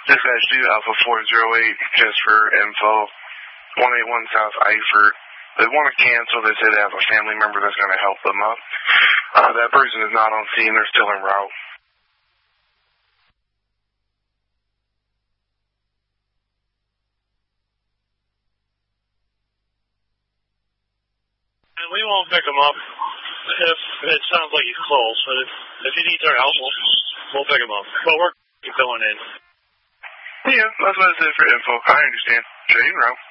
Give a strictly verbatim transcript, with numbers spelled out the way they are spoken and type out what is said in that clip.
Dispatch two Alpha four zero eight, just for info. one eighty-one South Eifert. They want to cancel. They say they have a family member that's going to help them up. Uh, that person is not on scene. They're still en route. And we won't pick him up if it sounds like he's close. But if, if he needs our help, we'll, we'll pick him up. But we're going in. Yeah, that's what I said for info. I understand. Stay en route.